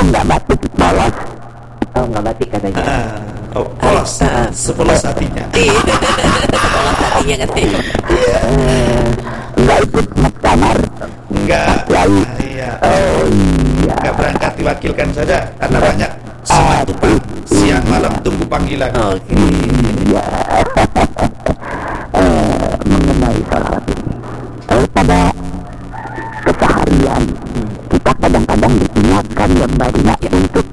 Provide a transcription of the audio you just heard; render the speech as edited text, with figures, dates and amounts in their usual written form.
nggak batik polos. Oh, nggak batik katanya. Polos, sepolos hatinya. Polos hatinya katanya. Nggak ikut muktamar. Enggak. Iya. Oh iya. Enggak berangkat, diwakilkan saja karena banyak sunat Pak. Siang malam tunggu panggilan. Oke. Iya. Mengenai salat ini, pada keseharian kita kadang-kadang diingatkan ya Mbak Dina untuk